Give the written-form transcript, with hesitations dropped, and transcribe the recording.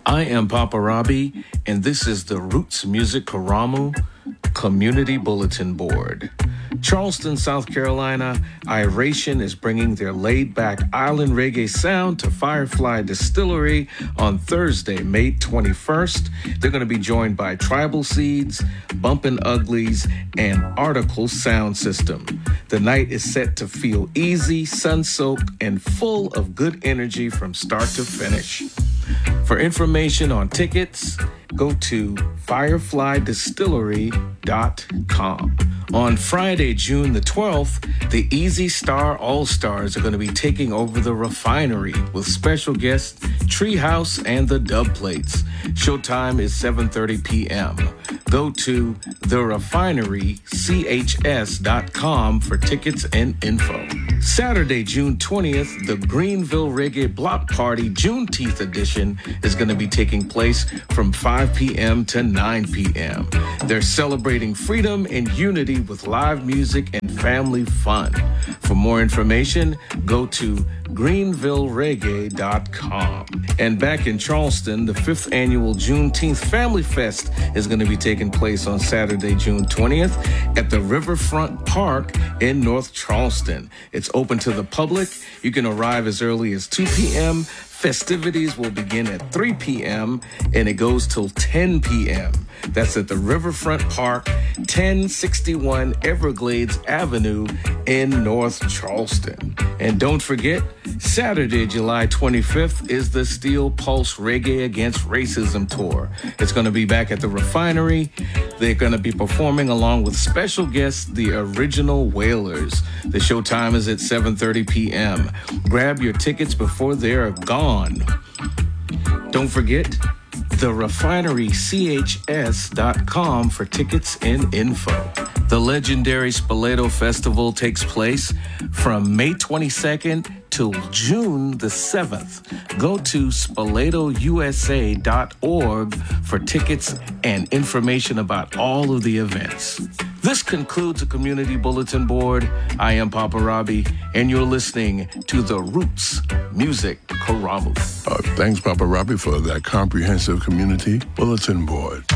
I am Papa Robbie, and this is the Roots Music Karamu Community Bulletin Board. Charleston, South Carolina, Iration is bringing their laid-back island reggae sound to Firefly Distillery on Thursday, May 21st. They're going to be joined by Tribal Seeds, Bumpin' Uglies, and Article Sound System. The night is set to feel easy, sun-soaked, and full of good energy from start to finish. For information on tickets, go to fireflydistillery.com. On Friday, June the 12th, the Easy Star All-Stars are going to be taking over the refinery with special guests Treehouse and the Dub Plates. Showtime is 7:30 p.m. Go to therefinerychs.com for tickets and info. Saturday, June 20th, the Greenville Reggae Block Party Juneteenth edition is going to be taking place from 5 p.m. to 9 p.m. They're celebrating freedom and unity with live music and family fun. For more information, go to greenvillereggae.com. And back in Charleston, the 5th annual Juneteenth Family Fest is going to be taking place on Saturday, June 20th at the Riverfront Park in North Charleston. It's open to the public. You can arrive as early as 2 p.m. Festivities will begin at 3 p.m. and it goes till 10 p.m. That's at the Riverfront Park, 1061 Everglades Avenue in North Charleston. And don't forget, Saturday, July 25th is the Steel Pulse Reggae Against Racism Tour. It's going to be back at the refinery. They're going to be performing along with special guests, the Original Wailers. The show time is at 7:30 p.m. Grab your tickets before they're gone. Don't forget, therefinerychs.com for tickets and info. The legendary Spoleto Festival takes place from May 22nd till June the 7th. Go to spoletousa.org for tickets and information about all of the events. This concludes the Community Bulletin Board. I am Papa Robbie, and you're listening to the Roots Music Karamu. Thanks, Papa Robbie, for that comprehensive Community Bulletin Board.